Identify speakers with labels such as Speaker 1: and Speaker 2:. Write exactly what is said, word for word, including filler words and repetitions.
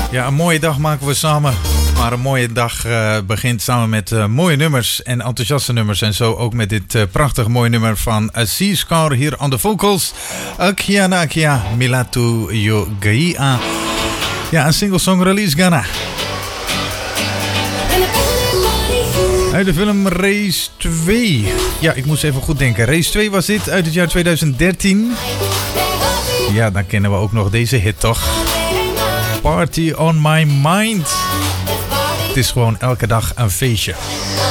Speaker 1: Ja, een mooie dag maken we samen. Maar een mooie dag uh, begint samen met uh, mooie nummers en enthousiaste nummers. En zo ook met dit uh, prachtig mooie nummer van Aziz Scar hier aan de vocals. Akia na Akia Milatu Yogaia. Ja, een single song release Ghana. Uit de film Race twee. Ja, ik moest even goed denken. Race twee was dit uit het jaar tweeduizend dertien. Ja, dan kennen we ook nog deze hit, toch? Party on my mind. Het is gewoon elke dag een feestje.